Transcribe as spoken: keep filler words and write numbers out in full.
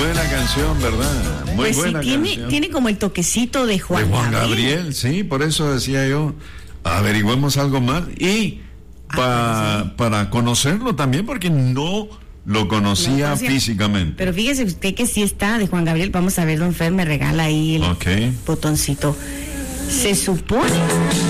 buena canción, ¿verdad? Muy pues buena sí, tiene, canción. tiene como el toquecito de Juan, de Juan Gabriel. Gabriel, sí, por eso decía yo, averigüemos algo más y pa, ah, sí. para conocerlo también, porque no lo conocía No, físicamente. Pero fíjese usted que sí está de Juan Gabriel. Vamos a ver, don Fer me regala ahí el Ok. botoncito. Se supone